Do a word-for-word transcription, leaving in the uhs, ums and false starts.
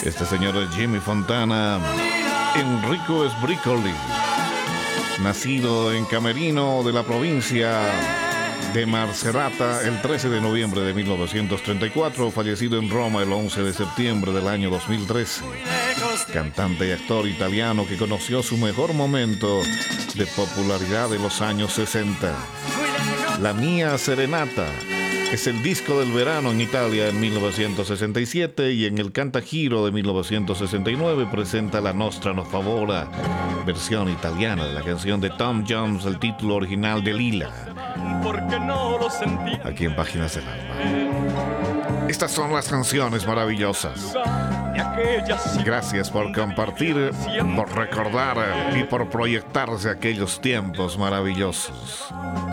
Este señor es Jimmy Fontana, Enrico Sbricoli, nacido en Camerino de la provincia de Macerata el trece de noviembre de mil novecientos treinta y cuatro, fallecido en Roma el once de septiembre del año dos mil trece. Cantante y actor italiano que conoció su mejor momento de popularidad de los años sesenta. La Mia Serenata es el disco del verano en Italia en mil novecientos sesenta y siete, y en el Cantagiro de mil novecientos sesenta y nueve presenta La Nostra No Favora, versión italiana de la canción de Tom Jones, el título original de Lila, aquí en Páginas del Alma. Estas son las canciones maravillosas. Gracias por compartir, por recordar y por proyectarse aquellos tiempos maravillosos.